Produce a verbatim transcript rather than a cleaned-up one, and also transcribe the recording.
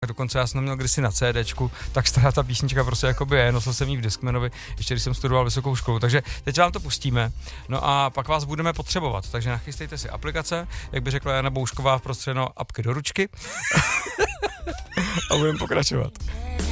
Dokonce já jsem měl kdysi na CDčku, tak stará ta písnička prostě jakoby je, nosil jsem jí v Discmanovi, ještě když jsem studoval vysokou školu, takže teď vám to pustíme, no a pak vás budeme potřebovat, takže nachystejte si aplikace, jak by řekla Jana Boušková v prostředno, apky do ručky a budeme pokračovat.